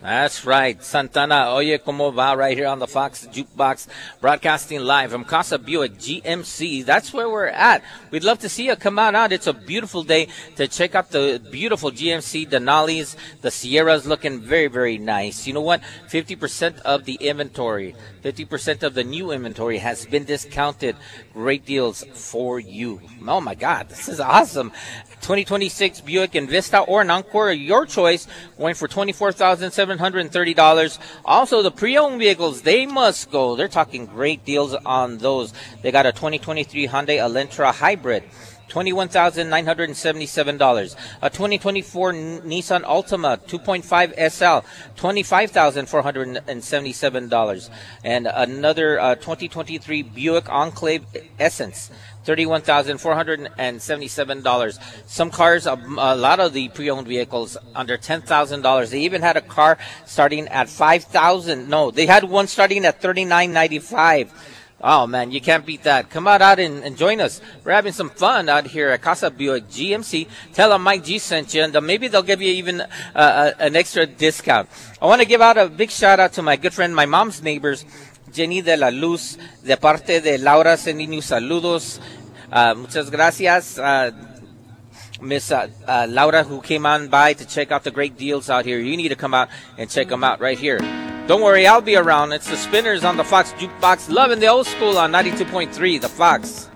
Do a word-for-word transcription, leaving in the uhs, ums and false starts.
That's right. Santana, oye, como va, right here on the Fox Jukebox, broadcasting live from Casa Buick G M C. That's where we're at. We'd love to see you come on out. It's a beautiful day to check out the beautiful G M C Denali's. The Sierra's looking very, very nice. You know what? fifty percent of the inventory, fifty percent of the new inventory has been discounted. Great deals for you. Oh, my God. This is awesome. twenty twenty-six Buick Envista or an Encore, your choice, going for twenty-four thousand seven hundred thirty dollars. Also, the pre-owned vehicles, they must go. They're talking great deals on those. They got a twenty twenty-three Hyundai Elantra Hybrid, twenty-one thousand nine hundred seventy-seven dollars. A twenty twenty-four Nissan Altima two point five S L, twenty-five thousand four hundred seventy-seven dollars. And another uh, twenty twenty-three Buick Enclave Essence, thirty-one thousand four hundred seventy-seven dollars. Some cars, a, a lot of the pre-owned vehicles, under ten thousand dollars. They even had a car starting at five thousand dollars. No, they had one starting at thirty-nine ninety-five. Oh, man, you can't beat that. Come out, out and, and join us. We're having some fun out here at Casa Buick G M C. Tell them Mike G sent you, and uh, maybe they'll give you even uh, uh, an extra discount. I want to give out a big shout-out to my good friend, my mom's neighbors, Jenny de la Luz, de parte de Laura, sending you saludos. Uh, muchas gracias, uh, Miss uh, uh, Laura, who came on by to check out the great deals out here. You need to come out and check them out right here. Don't worry, I'll be around. It's the Spinners on the Fox Jukebox, loving the old school on ninety-two point three, The Fox.